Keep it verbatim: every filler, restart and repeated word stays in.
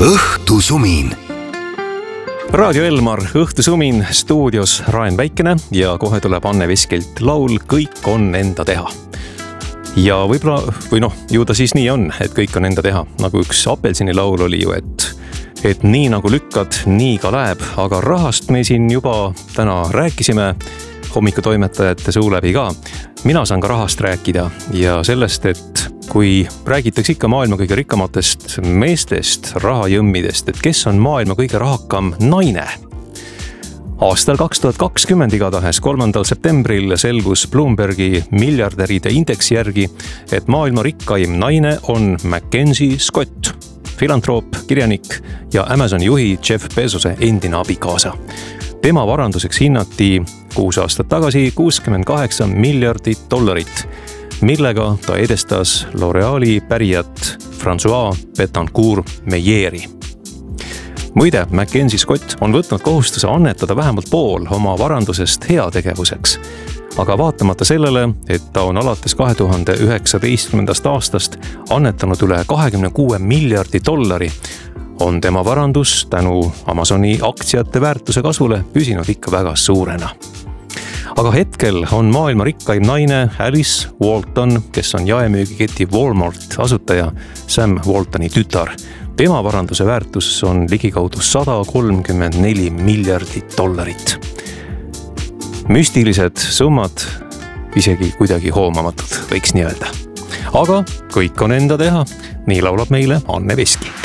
õhtusumin. Raadio Elmar, õhtusumin, stuudios Raen Väikene ja kohe tuleb Anne Veskilt laul Kõik on enda teha. Ja võib-olla, või noh, ju ta siis nii on, et kõik on enda teha. Nagu üks Apelsini laul oli ju, et, et nii nagu lükkad, nii ka läheb. Aga rahast me siin juba täna rääkisime hommikutoimetajate suu läbi ka. Mina saan ka rahast rääkida ja sellest, et kui räägitakse ikka maailma kõige rikkamatest meestest, rahajõmmidest, et kes on maailma kõige rahakam naine. Aastal kaks tuhat kakskümmend igatahes kolmandal septembril selgus Bloombergi miljardäride indeksi järgi, et maailma rikkaim naine on Mackenzie Scott, filantroop, kirjanik ja Amazoni juhi Jeff Bezose endine abikaasa. Tema varanduseks hinnati kuus aastat tagasi kuuskümmend kaheksa miljardit dollarit, millega ta edestas L'Oreali pärijat François Bettencourt-Meyeri. Muide, Mackenzie Scott on võtnud kohustuse annetada vähemalt pool oma varandusest heategevuseks. Aga vaatamata sellele, et ta on alates kahe tuhande üheksateistkümnendast aastast annetanud üle kahekümne kuue miljardi dollari, on tema varandus tänu Amazoni aktsiate väärtuse kasvule püsinud ikka väga suurena. Aga hetkel on maailma rikkaim naine Alice Walton, kes on jaemüügiketi Walmart asutaja Sam Waltoni tütar. Tema varanduse väärtus on ligikaudu sada kolmkümmend neli miljardit dollarit. Müstilised summad, isegi kuidagi hoomamatud, võiks nii öelda. Aga kõik on enda teha, nii laulab meile Anne Veski.